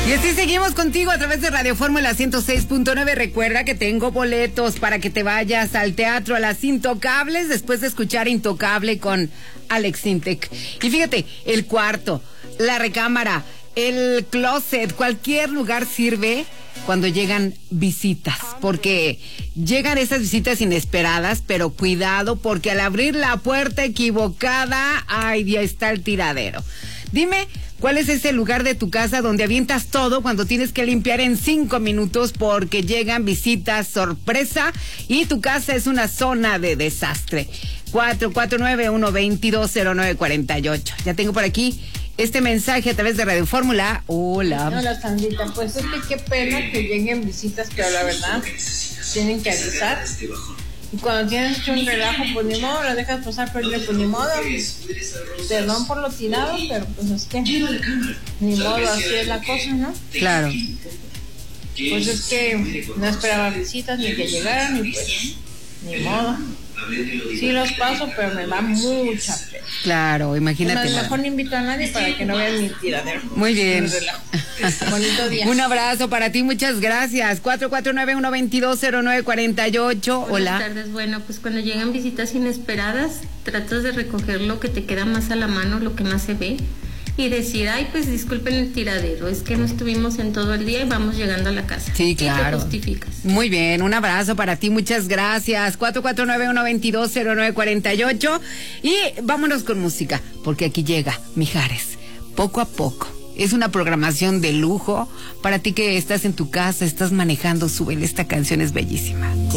Y así seguimos contigo a través de Radio Fórmula 106.9. Recuerda que tengo boletos para que te vayas al teatro a Las Intocables después de escuchar Intocable con Alex Sintek. Y fíjate, el cuarto, la recámara, el closet, cualquier lugar sirve cuando llegan visitas, porque llegan esas visitas inesperadas, pero cuidado, porque al abrir la puerta equivocada, ay, ya está el tiradero. Dime, ¿cuál es ese lugar de tu casa donde avientas todo cuando tienes que limpiar en 5 minutos porque llegan visitas sorpresa y tu casa es una zona de desastre? 449-122-0948. Ya tengo por aquí este mensaje a través de Radio Fórmula. Hola. Hola, Sandrita. Pues es que qué pena que lleguen visitas, pero la verdad tienen que avisar. Y cuando tienes un relajo, pues ni modo, lo dejas pasar, pero pues ni modo. Perdón por lo tirado, pero pues es que ni modo, así es la cosa, ¿no? Claro. Pues es que no esperaba visitas ni que llegaran y pues ni modo. Sí los paso, pero me da mucha pena. Claro, imagínate. Bueno, mejor no invito a nadie para que no vean mi tiradero. Muy bien. Bonito día. Un abrazo para ti, muchas gracias. 449-122-0948. Hola. Buenas tardes. Bueno, pues cuando llegan visitas inesperadas, tratas de recoger lo que te queda más a la mano, lo que más se ve, y decir, ay, pues disculpen el tiradero, es que no estuvimos en todo el día y vamos llegando a la casa. Sí, claro. Y te justificas. Muy bien, un abrazo para ti, muchas gracias. 449-122-0948. Y vámonos con música, porque aquí llega Mijares, poco a poco. Es una programación de lujo para ti que estás en tu casa, estás manejando, súbele, esta canción es bellísima.